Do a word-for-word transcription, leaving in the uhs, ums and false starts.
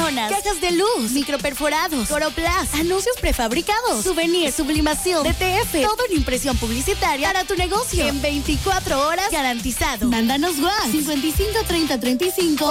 coronas, cajas de luz, microperforados, coroplast, anuncios prefabricados, souvenirs, sublimación, D T F, todo en impresión publicitaria para tu negocio en veinticuatro horas garantizado. Mándanos WhatsApp cincuenta y cinco treinta treinta y cinco